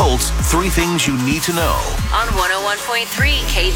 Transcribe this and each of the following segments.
Colt's Three Things You Need to Know. On 101.3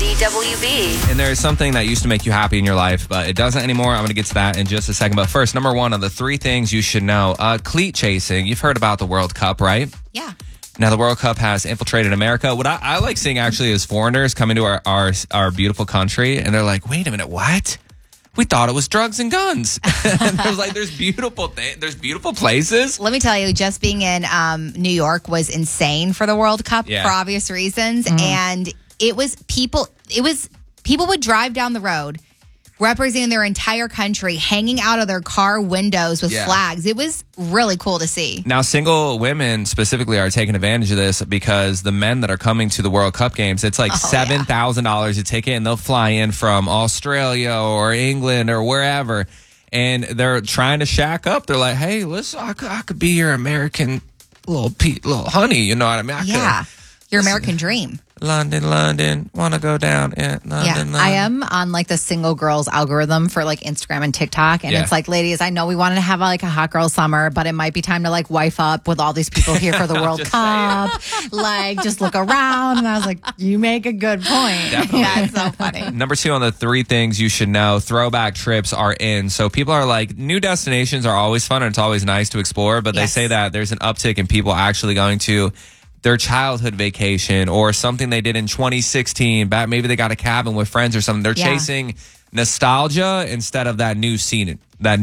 KDWB. And there is something that used to make you happy in your life, but it doesn't anymore. I'm going to get to that in just a second. But first, number one of the three things you should know. Cleat chasing. You've heard about the World Cup, right? Yeah. Now, the World Cup has infiltrated America. What I like seeing actually is foreigners coming to our beautiful country, and they're like, wait a minute, what? We thought it was drugs and guns. And there's like, there's beautiful places. Let me tell you, just being in New York was insane for the World Cup for obvious reasons. And it was people would drive down the road representing their entire country, hanging out of their car windows with flags. It was really cool to see. Now, single women specifically are taking advantage of this because the men that are coming to the World Cup games, it's like $7,000 a ticket, and they'll fly in from Australia or England or wherever, and they're trying to shack up. They're like, hey, listen, I could be your American little honey, you know what I mean? Your American dream. London, want to go down in London. I am on like the single girls algorithm for like Instagram and TikTok. And it's like, ladies, I know we wanted to have like a hot girl summer, but it might be time to like wife up with all these people here for the World Cup. Like, just look around. And I was like, you make a good point. Definitely. Yeah, it's so funny. Number two on the three things you should know, throwback trips are in. So people are like, new destinations are always fun and it's always nice to explore, but they say that there's an uptick in people actually going to their childhood vacation or something they did in 2016. Maybe they got a cabin with friends or something. They're chasing nostalgia instead of that new scene,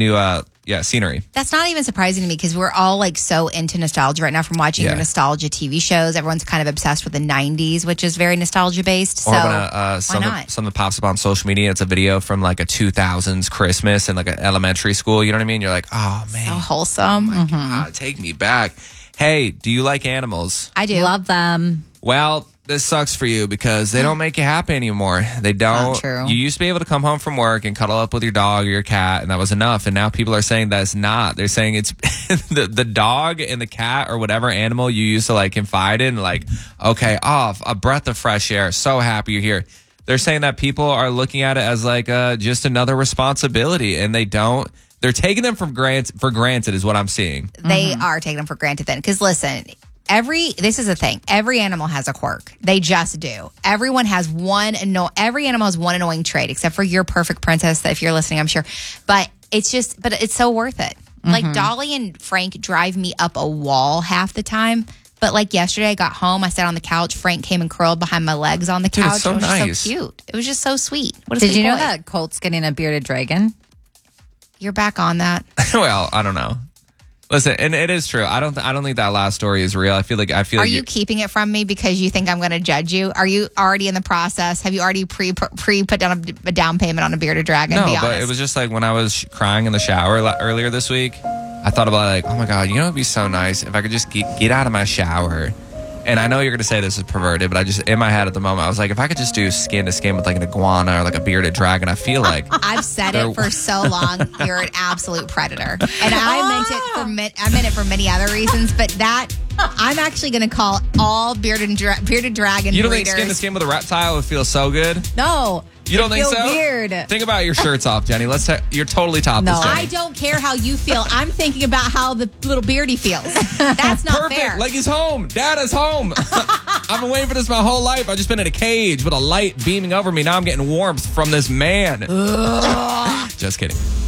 scenery. That's not even surprising to me because we're all like so into nostalgia right now from watching your nostalgia TV shows. Everyone's kind of obsessed with the 90s, which is very nostalgia based. So or when something pops up on social media, it's a video from like a 2000s Christmas in like an elementary school. You know what I mean? You're like, oh man, so wholesome. Oh my God, take me back. Hey, do you like animals? I do. Love them. Well, this sucks for you because they don't make you happy anymore. They don't. Not true. You used to be able to come home from work and cuddle up with your dog or your cat, and that was enough. And now people are saying that's not. They're saying it's the dog and the cat or whatever animal you used to like confide in. Like, okay, off a breath of fresh air. So happy you're here. They're saying that people are looking at it as like just another responsibility, and they don't. They're taking them for granted is what I'm seeing. They are taking them for granted then. Because listen, this is the thing. Every animal has a quirk. They just do. Every animal has one annoying trait, except for your perfect princess, that if you're listening, I'm sure. But it's so worth it. Like Dolly and Frank drive me up a wall half the time. But like yesterday, I got home, I sat on the couch, Frank came and curled behind my legs on the couch. It's so it was nice. just so cute. It was just so sweet. Did you know that Colt's getting a bearded dragon? You're back on that. Well, I don't know. Listen, and it is true. I don't think that last story is real. I feel like Are you keeping it from me because you think I'm going to judge you? Are you already in the process? Have you already put down a down payment on a bearded dragon? No, but it was just like when I was crying in the shower earlier this week. I thought about like, oh my God, you know, it'd be so nice if I could just get out of my shower. And I know you're going to say this is perverted, but I just, in my head at the moment, I was like, if I could just do skin to skin with like an iguana or like a bearded dragon, I feel like... I've said it for so long, you're an absolute predator. And I meant it for many other reasons, but I'm actually going to call all bearded dragon breeders. You don't think skin to skin with a reptile would feel so good? No. You don't think so? Weird. Think about your shirts off, Jenny. You're totally topless. No, Jenny. I don't care how you feel. I'm thinking about how the little beardy feels. That's not Perfect. fair. Like he's home. Dad is home. I've been waiting for this my whole life. I've just been in a cage with a light beaming over me. Now I'm getting warmth from this man. Just kidding.